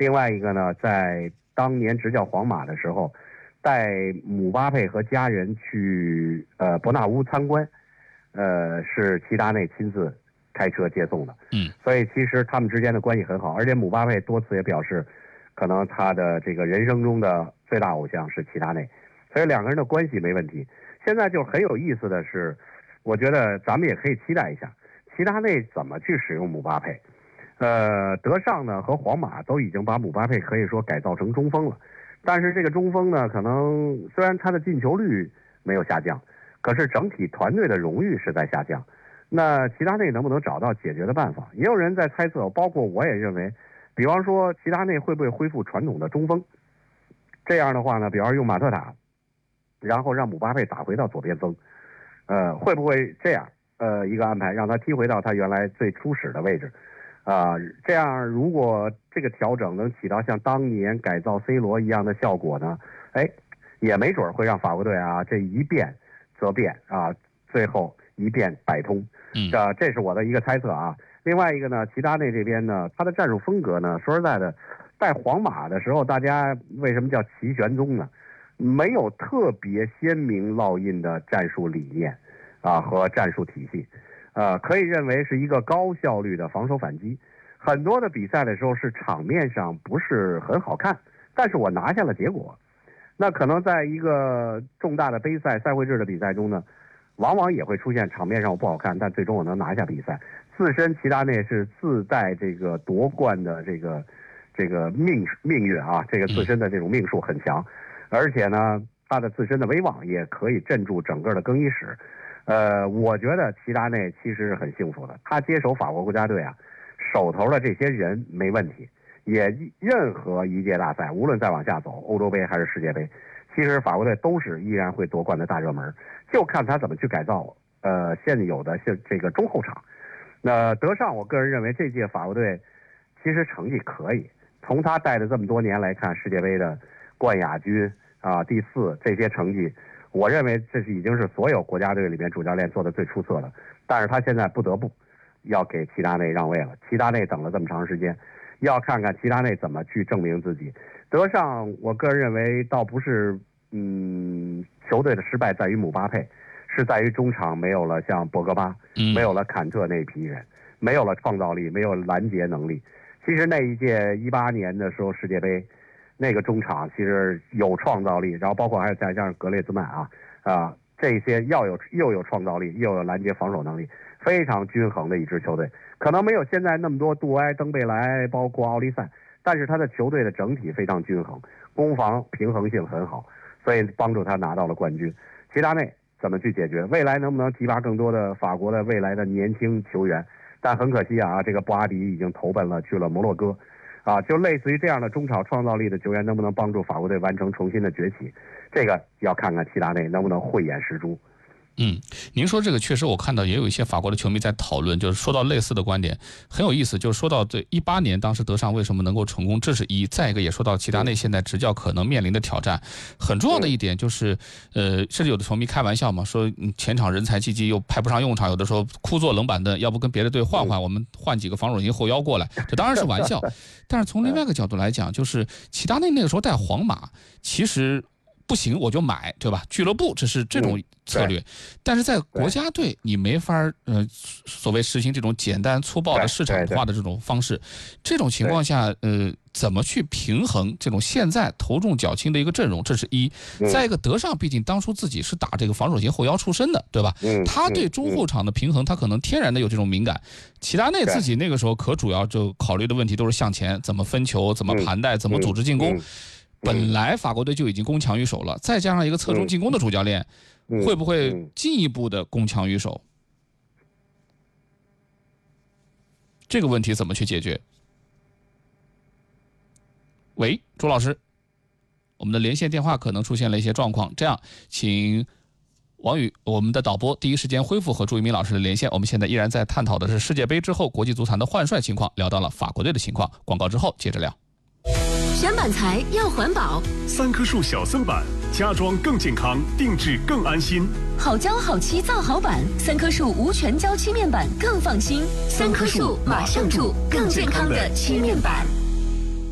另外一个呢，在当年执教皇马的时候，带姆巴佩和家人去伯纳乌参观，是齐达内亲自开车接送的。所以其实他们之间的关系很好，而且姆巴佩多次也表示，可能他的这个人生中的最大偶像是齐达内，所以两个人的关系没问题。现在就很有意思的是，我觉得咱们也可以期待一下齐达内怎么去使用姆巴佩。德尚呢和皇马都已经把姆巴佩可以说改造成中锋了，但是这个中锋呢，可能虽然他的进球率没有下降，可是整体团队的荣誉是在下降。那齐达内能不能找到解决的办法？也有人在猜测，包括我也认为，比方说齐达内会不会恢复传统的中锋？这样的话呢，比方说用马特塔，然后让姆巴佩打回到左边锋，会不会这样？一个安排让他踢回到他原来最初始的位置。这样如果这个调整能起到像当年改造 C 罗一样的效果呢，也没准会让法国队这一变则变最后一变百通。这是我的一个猜测啊。另外一个呢，齐达内这边呢，他的战术风格呢，说实在的，带皇马的时候，大家为什么叫齐玄宗呢？没有特别鲜明烙印的战术理念和战术体系。可以认为是一个高效率的防守反击。很多的比赛的时候是场面上不是很好看，但是我拿下了结果。那可能在一个重大的杯赛赛会制的比赛中呢，往往也会出现场面上我不好看，但最终我能拿下比赛。自身齐达内是自带这个夺冠的这个命运这个自身的这种命数很强，而且呢，他的自身的威望也可以镇住整个的更衣室。我觉得齐达内其实是很幸福的，他接手法国国家队手头的这些人没问题，也任何一届大赛，无论再往下走，欧洲杯还是世界杯，其实法国队都是依然会夺冠的大热门，就看他怎么去改造现有的这个中后场。那德尚，我个人认为这届法国队其实成绩可以，从他带的这么多年来看，世界杯的冠亚军第4这些成绩。我认为这已经是所有国家队里面主教练做的最出色的，但是他现在不得不要给齐达内让位了。齐达内等了这么长时间，要看看齐达内怎么去证明自己。德尚，我个人认为倒不是，球队的失败在于姆巴佩，是在于中场没有了像博格巴，没有了坎特那批人，没有了创造力，没有拦截能力。其实那一届18年的时候世界杯。那个中场其实有创造力，然后包括还有再加上格列兹曼这些又有创造力，又有拦截防守能力，非常均衡的一支球队。可能没有现在那么多杜埃、登贝莱，包括奥利塞，但是他的球队的整体非常均衡，攻防平衡性很好，所以帮助他拿到了冠军。齐达内怎么去解决？未来能不能提拔更多的法国的未来的年轻球员？但很可惜这个布阿迪已经投奔了去了摩洛哥。就类似于这样的中场创造力的球员，能不能帮助法国队完成重新的崛起？这个要看看齐达内能不能慧眼识珠。 您说这个确实，我看到也有一些法国的球迷在讨论，就是说到类似的观点，很有意思。就是说到这18年，当时德尚为什么能够成功，这是一；再一个也说到齐达内现在执教可能面临的挑战。很重要的一点就是，甚至有的球迷开玩笑嘛，说前场人才济济又派不上用场，有的时候枯坐冷板凳，要不跟别的队换换，我们换几个防守型后腰过来，这当然是玩笑。但是从另外一个角度来讲，就是齐达内那个时候带皇马，其实不行我就买，对吧？俱乐部这是这种策略，但是在国家队你没法所谓实行这种简单粗暴的市场化的这种方式。这种情况下怎么去平衡这种现在头重脚轻的一个阵容？这是一。再一个，德尚毕竟当初自己是打这个防守型后腰出身的，对吧？他对中后场的平衡他可能天然的有这种敏感。齐达内自己那个时候可主要就考虑的问题都是向前怎么分球，怎么盘带，怎么组织进攻。本来法国队就已经攻强于守了，再加上一个侧重进攻的主教练，会不会进一步的攻强于守？这个问题怎么去解决？喂，朱老师，我们的连线电话可能出现了一些状况，这样请王宇我们的导播第一时间恢复和朱一鸣老师的连线。我们现在依然在探讨的是世界杯之后国际足坛的换帅情况，聊到了法国队的情况。广告之后接着聊。 选板材要环保 ，3棵树小森板，家装更健康，定制更安心。 好胶好漆造好板，3棵树无全胶漆面板更放心。3棵树马上住更健康的漆面板。